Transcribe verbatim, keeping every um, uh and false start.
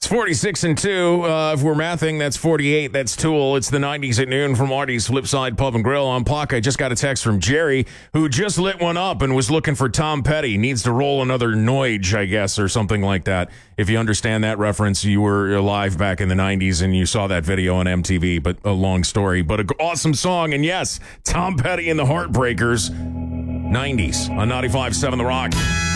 It's forty-six and two. Uh, if we're mathing, that's forty-eight. That's Tool. It's the nineties at noon from Artie's Flipside Pub and Grill. I'm Puck. I just got a text from Jerry, who just lit one up and was looking for Tom Petty. Needs to roll another Noige, I guess, or something like that. If you understand that reference, you were alive back in the nineties and you saw that video on M T V, but a long story. But an awesome song. And yes, Tom Petty and the Heartbreakers, nineties on ninety-five point seven The Rock.